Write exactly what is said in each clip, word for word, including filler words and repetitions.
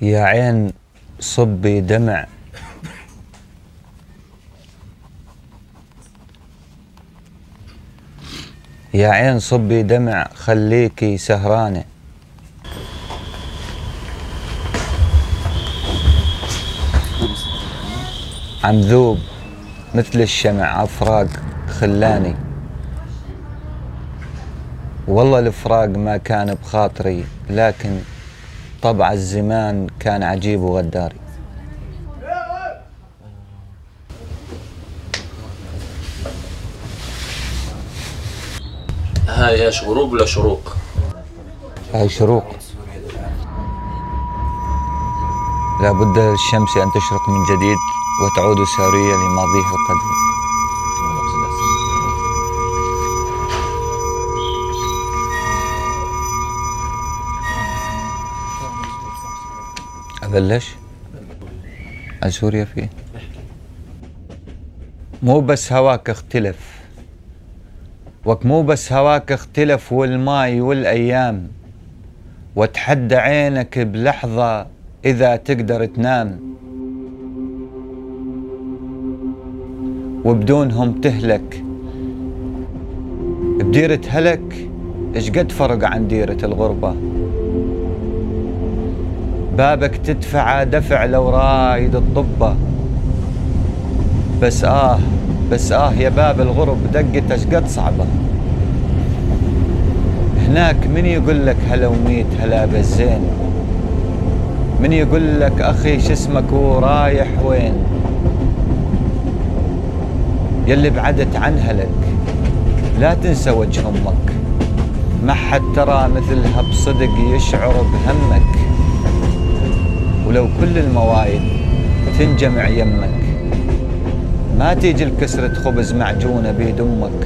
يا عين صبي دمع يا عين صبي دمع خليكي سهرانة، عم ذوب مثل الشمع أفراق خلاني، والله الفراق ما كان بخاطري لكن طبع الزمان كان عجيب وغداري. هاي ايش غروب ولا شروق؟ هاي شروق. لابد للشمس أن تشرق من جديد وتعود سارية لماضيها القديم. أبلش؟ على سوريا فيه مو بس هواك اختلف، وك مو بس هواك اختلف والماي والأيام، وتحدى عينك بلحظة إذا تقدر تنام، وبدونهم تهلك بديرة هلك. إيش قد فرق عن ديرة الغربة؟ بابك تدفع دفع لو رايد الطبة، بس آه بس آه يا باب الغرب دقت إيش قد صعبة. هناك من يقول لك هلا وميت هلا بالزين، من يقول لك أخي شسمك ورايح وين، يلي بعدت عنها لك لا تنسى وجه أمك، ما حد ترى مثلها بصدق يشعر بهمك، ولو كل الموايد تنجمع يمك ما تيجي الكسرة خبز معجونة بيد أمك.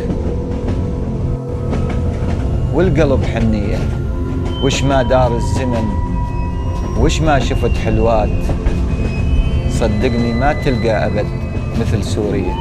والقلب حنية وش ما دار الزمن وش ما شفت حلوات، صدقني ما تلقى أبد مثل سوريا.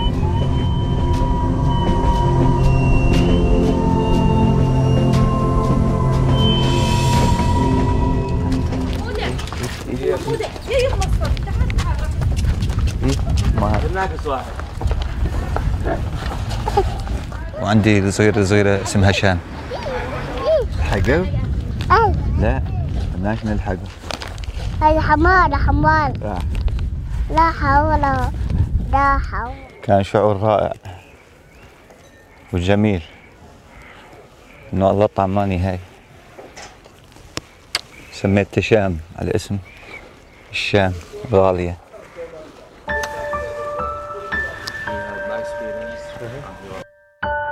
وعندي صغيرة صغيرة اسمها شام. حقه؟ لا ماش نلحقه. هاي حمار حمار. لا لا حول لا حول. كان شعور رائع وجميل انه الله طعماني هاي. سميتها شام على اسم الشام غالية.